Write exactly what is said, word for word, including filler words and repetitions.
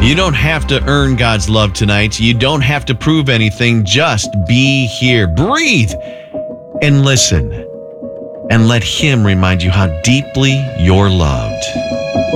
You don't have to earn God's love tonight. You don't have to prove anything. Just be here. Breathe and listen. And let Him remind you how deeply you're loved.